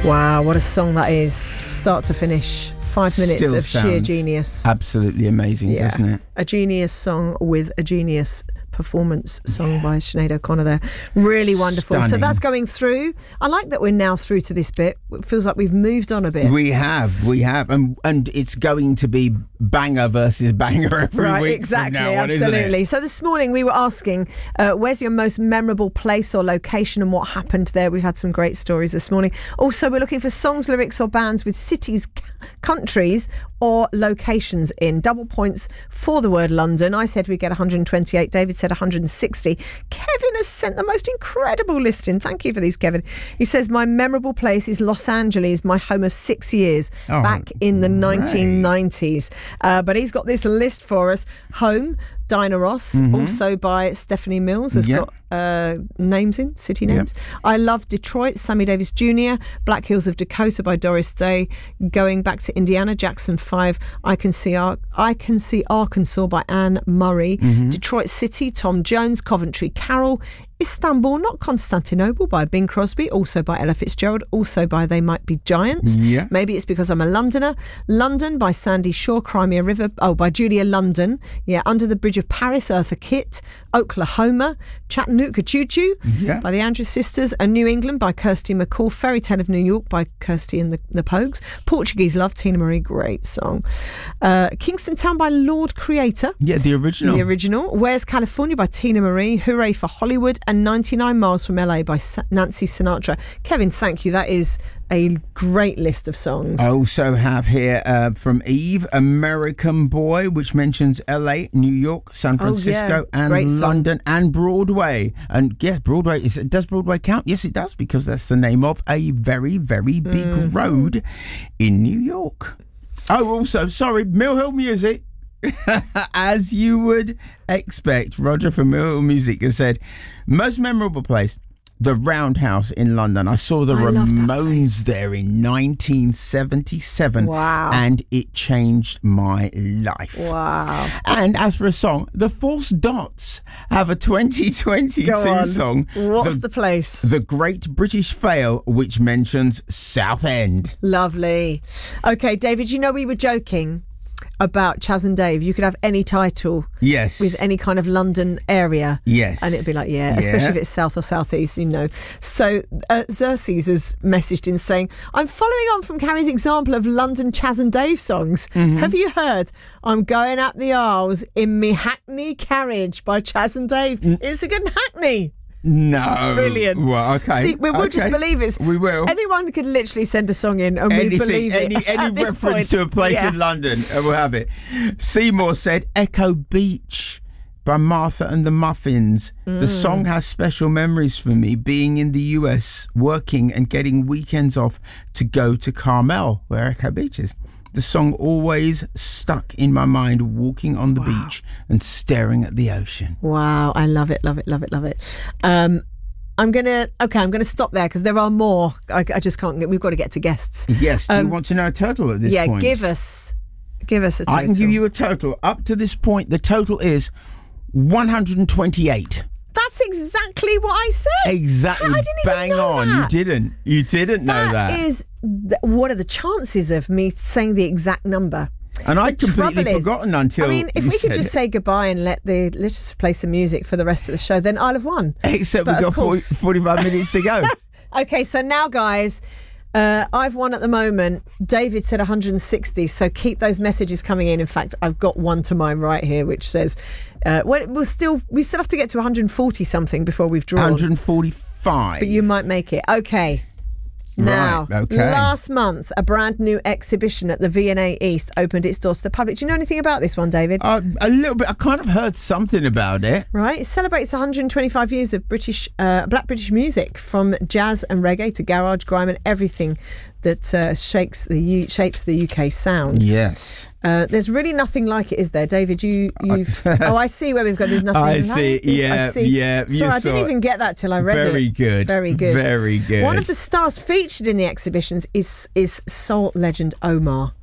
Wow, what a song that is. Start to finish. 5 minutes Still of sheer sounds genius. Absolutely amazing, doesn't it? A genius song with a genius performance sung by Sinead O'Connor there. Really wonderful. Stunning. So that's going through. I like that we're now through to this bit. It feels like we've moved on a bit. We have. And it's going to be banger versus banger every week exactly, from now on, absolutely. isn't it? So this morning we were asking, where's your most memorable place or location and what happened there? We've had some great stories this morning. Also, we're looking for songs, lyrics or bands with cities, countries or locations in. Double points for the word London. I said we'd get 128. David said 160. Kevin has sent the most incredible list in. Thank you for these, Kevin. He says, my memorable place is Los Angeles, my home of 6 years, back in the 1990s. But he's got this list for us. Home, Dinah Ross, also by Stephanie Mills, has got names in, city names. I love Detroit, Sammy Davis Jr., Black Hills of Dakota by Doris Day, going back to Indiana, Jackson 5, I Can See Arkansas by Anne Murray, Detroit City, Tom Jones, Coventry Carol, Istanbul, not Constantinople by Bing Crosby, also by Ella Fitzgerald, also by They Might Be Giants. Maybe it's because I'm a Londoner. London by Sandy Shaw, Crimea River, by Julia London. Under the Bridge of Paris, Eartha Kitt. Oklahoma, Chattanooga Choo Choo by the Andrews Sisters, and New England by Kirsty McCall, Fairy Tale of New York by Kirsty and the Pogues, Portuguese Love, Tina Marie, great song. Kingston Town by Lord Creator. The original. Where's California by Tina Marie, Hooray for Hollywood, and 99 Miles from LA by Nancy Sinatra. Kevin, thank you. That is a great list of songs. I also have here from Eve, American Boy, which mentions LA, New York, San Francisco, and London, and Broadway. And yes, Broadway, does Broadway count? Yes, it does, because that's the name of a very, very big road in New York. Oh, also, sorry, Mill Hill Music. As you would expect, Roger from Mill Hill Music has said, most memorable place, the Roundhouse in London. I saw the Ramones there in 1977. Wow. And it changed my life. Wow. And as for a song, the False Dots have a 2022 song. What's the place? The Great British Fail, which mentions Southend. Lovely. Okay, David, you know we were joking about Chas and Dave. You could have any title with any kind of London area, and it'd be like especially if it's south or southeast, so Xerxes has messaged in saying, I'm following on from Carrie's example of London Chas and Dave songs. Have you heard I'm Going Up the Aisles in Me Hackney Carriage by Chas and Dave? It's a good Hackney. No. Brilliant. Well, okay. See, we'll just believe it. We will. Anyone could literally send a song in and we'd believe it. Any reference to a place in London, and we'll have it. Seymour said Echo Beach by Martha and the Muffins. The song has special memories for me, being in the US, working and getting weekends off to go to Carmel, where Echo Beach is. The song always stuck in my mind, walking on the beach and staring at the ocean. Wow, I love it, love it, love it, love it. I'm gonna stop there because there are more. I just can't. We've got to get to guests. Yes. Do you want to know a total at this point? Yeah, give us a total. I can give you a total. Up to this point, the total is 128. That's exactly what I said. Exactly. I didn't bang even know on. that. You didn't know that. What are the chances of me saying the exact number? And I'd completely forgotten until if we could just say goodbye and let's just play some music for the rest of the show, then I'll have won. Except we've got 45 minutes to go. Okay, so now, guys, I've won at the moment. David said 160, so keep those messages coming in. In fact, I've got one to mine right here, which says, we still have to get to 140 something before we've drawn. 145. But you might make it. Okay. Now, last month, a brand new exhibition at the V&A East opened its doors to the public. Do you know anything about this one, David? A little bit. I kind of heard something about it. Right. It celebrates 125 years of Black British music, from jazz and reggae to garage, grime, and everything that shapes the UK sound. Yes. There's really nothing like it, is there, David? I see where we've got. There's nothing. I see. Yeah. Sorry, I didn't even get that till I read it. Very good. Very good. Very good. One of the stars featured in the exhibitions is soul legend Omar.